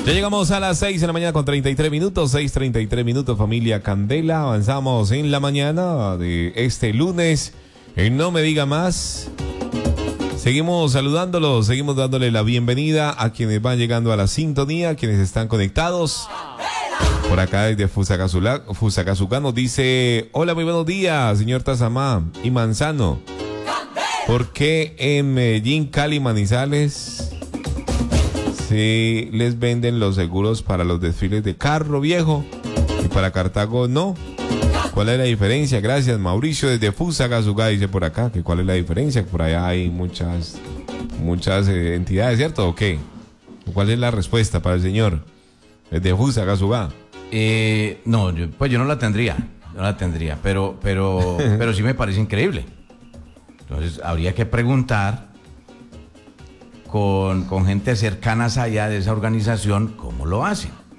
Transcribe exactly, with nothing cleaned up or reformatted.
Ya llegamos a las seis de la mañana con treinta y tres minutos, seis treinta y tres minutos, familia Candela. Avanzamos en la mañana de este lunes. En No Me Diga Más. Seguimos saludándolos, seguimos dándole la bienvenida a quienes van llegando a la sintonía, quienes están conectados. Por acá desde Fusagasugá nos dice: hola, muy buenos días, señor Tazamá y Manzano. ¿Por qué en Medellín, Cali, Manizales se les venden los seguros para los desfiles de carro viejo y para Cartago no? ¿Cuál es la diferencia? Gracias, Mauricio desde Fusagasugá dice por acá que cuál es la diferencia. Por allá hay muchas muchas eh, entidades, ¿cierto? ¿O qué? ¿Cuál es la respuesta para el señor desde Fusagasugá? Eh, no, yo, pues yo no la tendría, no la tendría, pero, pero, pero sí me parece increíble. Entonces habría que preguntar con, con gente cercana allá de esa organización cómo lo hacen.